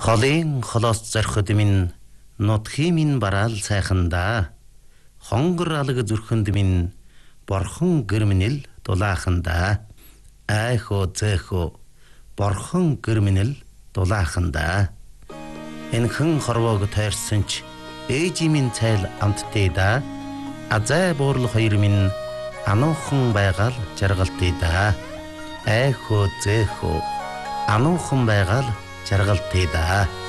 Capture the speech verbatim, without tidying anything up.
Холын холоос зорход минь нутхийн минь бараал сайхандаа хонгор алга зүрхэнд минь борхон гэрмэнэл дулаахандаа айхо зэхо борхон гэрмэнэл дулаахандаа энхэн хорвоог тойрсон ч ээжи минь цайл амттай да азай буурлах хоёр минь ануухан байгаал жаргалтай да айхо зэхо ануухан байгаал жаргалтай да